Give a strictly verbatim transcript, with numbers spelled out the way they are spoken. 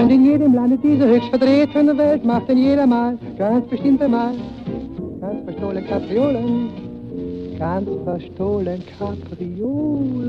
Und in jedem Lande dieser höchst vertretenen Welt macht denn jeder mal, ganz bestimmt einmal, ganz verstohlen Kapriolen, ganz verstohlen Kapriolen.